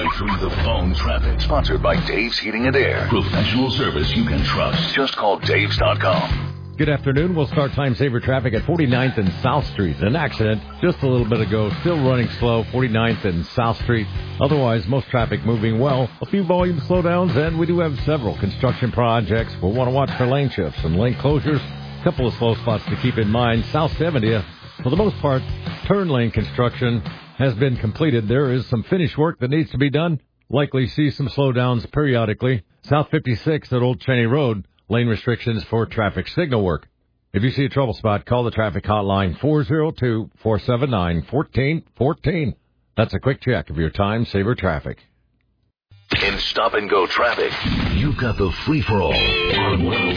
through the phone traffic. Sponsored by Dave's Heating and Air. Professional service you can trust. Just call Daves.com. Good afternoon. We'll start time saver traffic at 49th and South Street. An accident just a little bit ago. Still running slow, 49th and South Street. Otherwise, most traffic moving well. A few volume slowdowns, and we do have several construction projects. We'll want to watch for lane shifts and lane closures. A couple of slow spots to keep in mind. South 70th, for the most part, turn lane construction has been completed. There is some finish work that needs to be done. Likely see some slowdowns periodically. South 56 at Old Cheney Road. Lane restrictions for traffic signal work. If you see a trouble spot, call the traffic hotline 402-479-1414. That's a quick check of your time saver traffic. In stop-and-go traffic, you've got the free-for-all on